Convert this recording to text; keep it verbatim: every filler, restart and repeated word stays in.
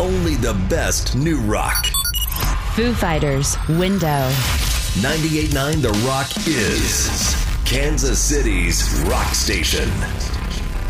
only the best new rock. Foo Fighters, Window. ninety-eight point nine The Rock is Kansas City's rock station.